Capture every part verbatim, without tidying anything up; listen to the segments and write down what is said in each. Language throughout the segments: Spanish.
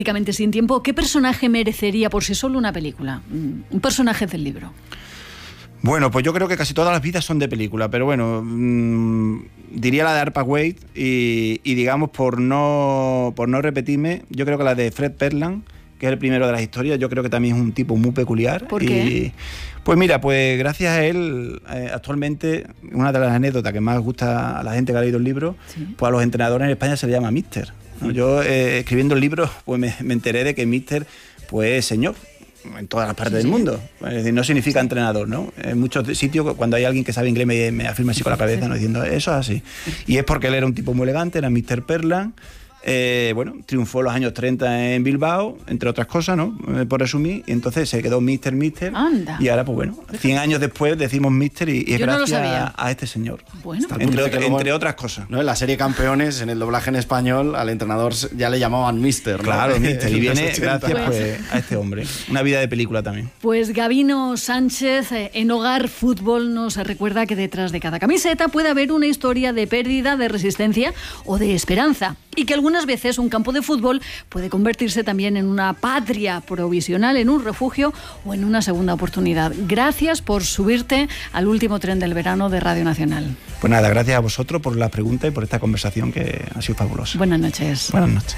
Prácticamente sin tiempo, ¿qué personaje merecería por sí solo una película? Un personaje del libro. Bueno, pues yo creo que casi todas las vidas son de película, pero bueno, mmm, diría la de Arpa Wade y, y digamos, por no, por no repetirme, yo creo que la de Fred Perland, que es el primero de las historias, yo creo que también es un tipo muy peculiar. ¿Por qué? Y, pues mira, pues gracias a él, eh, actualmente, una de las anécdotas que más gusta a la gente que ha leído el libro, sí. Pues a los entrenadores en España se le llama Mister. ¿No? Yo, eh, escribiendo el libro, pues me, me enteré de que Mister, pues es señor, en todas las partes sí, del mundo. Es decir, no significa entrenador, ¿no? En muchos sitios, cuando hay alguien que sabe inglés, me, me afirma así con la cabeza, ¿no? Diciendo, eso es así. Y es porque él era un tipo muy elegante, era Mister Perland. Eh, bueno, triunfó en los años treinta en Bilbao, entre otras cosas, ¿no? Eh, por resumir, y entonces se quedó Mister Mister. Anda. Y ahora, pues bueno, cien años después decimos Mister y, y es Yo no gracias lo sabía. a, a este señor. Bueno. Entre, otra, luego, entre otras cosas. ¿no? En la serie Campeones, en el doblaje en español, al entrenador ya le llamaban Mister, ¿no? Claro, Mister. Y viene gracias pues, pues, a este hombre. Una vida de película también. Pues Gabino Sánchez, eh, en Hogar Fútbol, nos recuerda que detrás de cada camiseta puede haber una historia de pérdida, de resistencia o de esperanza. Y que algunas veces un campo de fútbol puede convertirse también en una patria provisional, en un refugio o en una segunda oportunidad. Gracias por subirte al último tren del verano de Radio Nacional. Pues nada, gracias a vosotros por la pregunta y por esta conversación que ha sido fabulosa. Buenas noches. Buenas noches.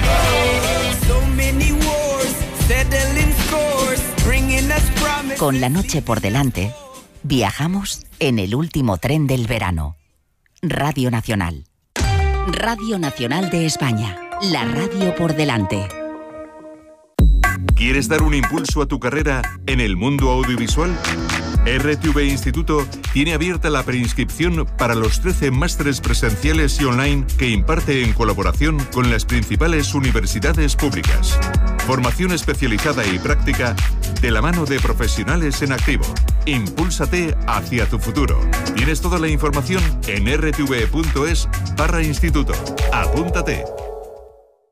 Con la noche por delante, viajamos en el último tren del verano. Radio Nacional. Radio Nacional de España. La radio por delante. ¿Quieres dar un impulso a tu carrera en el mundo audiovisual? R T V Instituto tiene abierta la preinscripción para los trece másteres presenciales y online que imparte en colaboración con las principales universidades públicas. Formación especializada y práctica de la mano de profesionales en activo. Impúlsate hacia tu futuro. Tienes toda la información en r t v punto es barra instituto. Apúntate.